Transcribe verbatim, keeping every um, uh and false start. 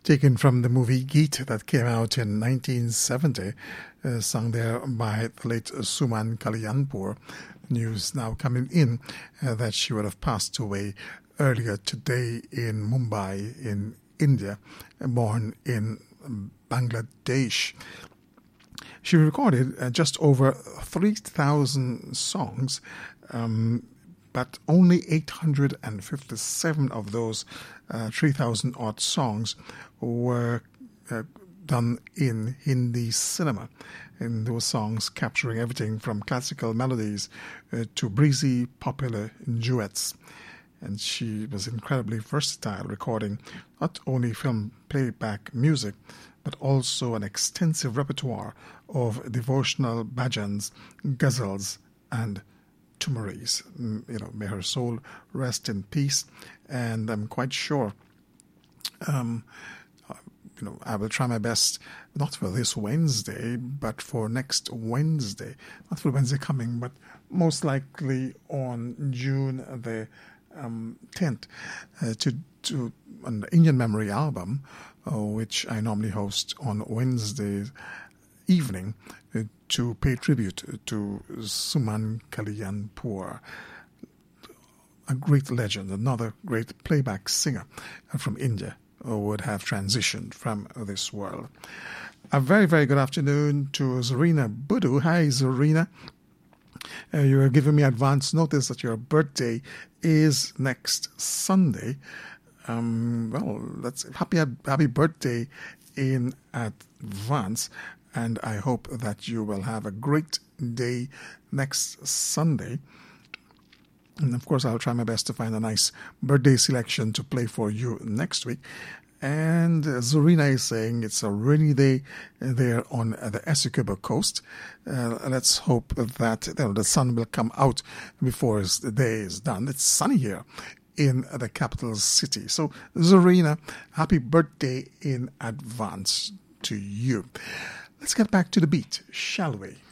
taken from the movie Geet that came out in nineteen seventy, uh, sung there by the late Suman Kalyanpur. News now coming in uh, that she would have passed away earlier today in Mumbai, in India, born in Bangladesh. She recorded uh, just over three thousand songs, um, but only eight hundred fifty-seven of those uh, three thousand odd songs were uh, done in Hindi cinema. And those songs capturing everything from classical melodies uh, to breezy, popular duets. And she was incredibly versatile, recording not only film playback music, but also an extensive repertoire of devotional bhajans, ghazals, and tumaris. You know, may her soul rest in peace. And I'm quite sure, um, you know, I will try my best, not for this Wednesday, but for next Wednesday. Not for Wednesday coming, but most likely on June the um, tenth, uh, to, to an Indian Memory album, uh, which I normally host on Wednesday evening, uh, to pay tribute to Suman Kalyanpur, a great legend, another great playback singer from India, would have transitioned from this world. A very, very good afternoon to Zarina Budu. Hi, Zarina. Uh, you are giving me advance notice that your birthday is next Sunday. Um, well, that's happy happy birthday in advance, and I hope that you will have a great day next Sunday. And of course, I'll try my best to find a nice birthday selection to play for you next week. And uh, Zorina is saying it's a rainy day there on uh, the Essequibo coast. Uh, let's hope that you know, the sun will come out before the day is done. It's sunny here in the capital city. So, Zorina, happy birthday in advance to you. Let's get back to the beat, shall we?